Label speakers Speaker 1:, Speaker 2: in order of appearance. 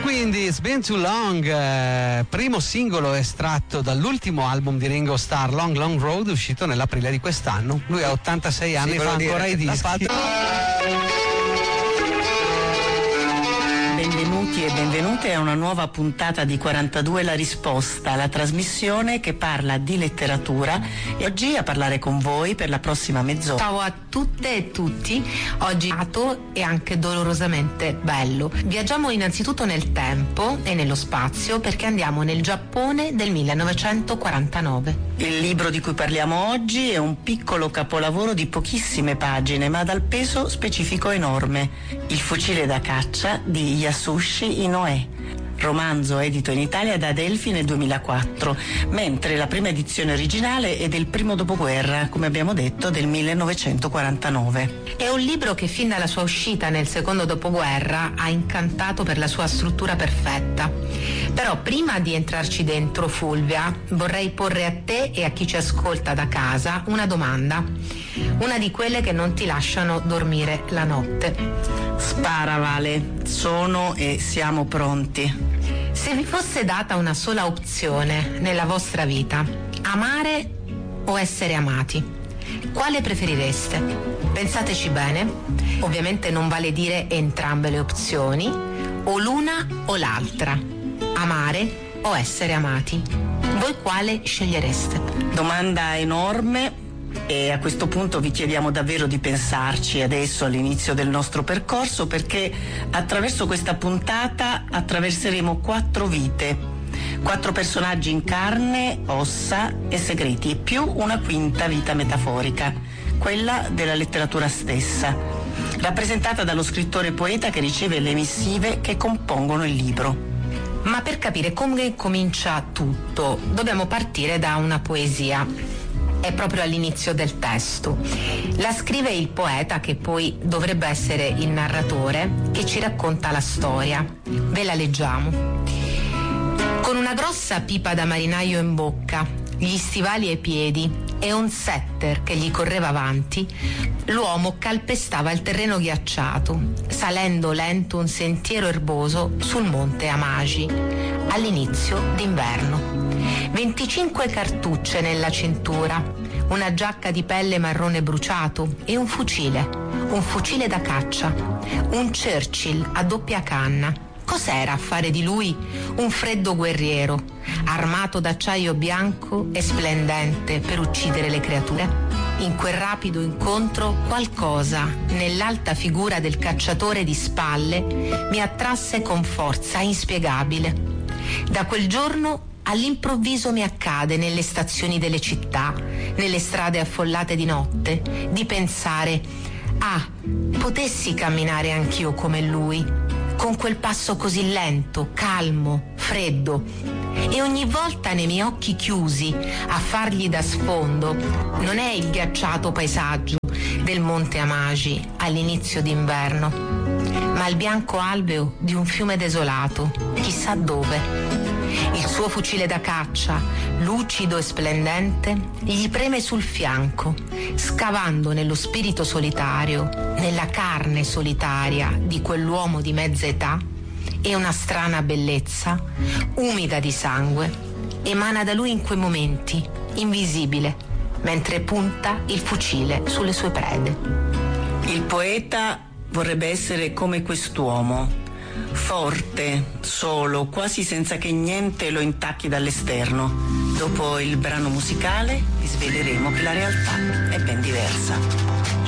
Speaker 1: quindi It's Been Too Long, primo singolo estratto dall'ultimo album di Ringo Starr, Long Long Road, uscito nell'aprile di quest'anno. Lui ha 86 anni, fa ancora i dischi.
Speaker 2: Benvenuti e benvenute a una nuova puntata di 42 La Risposta, la trasmissione che parla di letteratura, e oggi a parlare con voi per la prossima mezz'ora.
Speaker 3: Ciao a tutte e tutti, oggi è anche dolorosamente bello. Viaggiamo innanzitutto nel tempo e nello spazio perché andiamo nel Giappone del 1949.
Speaker 2: Il libro di cui parliamo oggi è un piccolo capolavoro di pochissime pagine ma dal peso specifico enorme, Il fucile da caccia di Yasushi Inoue, romanzo edito in Italia da Adelphi nel 2004, mentre la prima edizione originale è del primo dopoguerra, come abbiamo detto, del 1949.
Speaker 3: È un libro che fin dalla sua uscita nel secondo dopoguerra ha incantato per la sua struttura perfetta. Però prima di entrarci dentro, Fulvia, vorrei porre a te e a chi ci ascolta da casa una domanda, una di quelle che non ti lasciano dormire la notte.
Speaker 2: Spara, Vale, sono e siamo pronti.
Speaker 3: Se vi fosse data una sola opzione nella vostra vita, amare o essere amati, quale preferireste? Pensateci bene, ovviamente non vale dire entrambe le opzioni, o l'una o l'altra, amare o essere amati. Voi quale scegliereste?
Speaker 2: Domanda enorme. E a questo punto vi chiediamo davvero di pensarci adesso all'inizio del nostro percorso, perché attraverso questa puntata attraverseremo 4 vite, 4 personaggi in carne, ossa e segreti, più una quinta vita metaforica, quella della letteratura stessa, rappresentata dallo scrittore poeta che riceve le missive che compongono il libro.
Speaker 3: Ma per capire come comincia tutto, dobbiamo partire da una poesia. È proprio all'inizio del testo. La scrive il poeta, che poi dovrebbe essere il narratore, che ci racconta la storia. Ve la leggiamo. Con una grossa pipa da marinaio in bocca, gli stivali ai piedi e un setter che gli correva avanti, l'uomo calpestava il terreno ghiacciato, salendo lento un sentiero erboso sul monte Amagi, all'inizio d'inverno. 25 cartucce nella cintura, una giacca di pelle marrone bruciato e un fucile da caccia, un Churchill a doppia canna. Cos'era a fare di lui un freddo guerriero, armato d'acciaio bianco e splendente per uccidere le creature? In quel rapido incontro qualcosa nell'alta figura del cacciatore di spalle mi attrasse con forza inspiegabile. Da quel giorno all'improvviso mi accade nelle stazioni delle città, nelle strade affollate di notte, di pensare: ah, potessi camminare anch'io come lui, con quel passo così lento, calmo, freddo. E ogni volta nei miei occhi chiusi a fargli da sfondo non è il ghiacciato paesaggio del monte Amagi all'inizio d'inverno, ma il bianco alveo di un fiume desolato, chissà dove. Il suo fucile da caccia, lucido e splendente, gli preme sul fianco, scavando nello spirito solitario, nella carne solitaria di quell'uomo di mezza età, e una strana bellezza, umida di sangue, emana da lui in quei momenti, invisibile, mentre punta il fucile sulle sue prede.
Speaker 2: Il poeta vorrebbe essere come quest'uomo, forte, solo, quasi senza che niente lo intacchi dall'esterno. Dopo il brano musicale vi sveleremo che la realtà è ben diversa.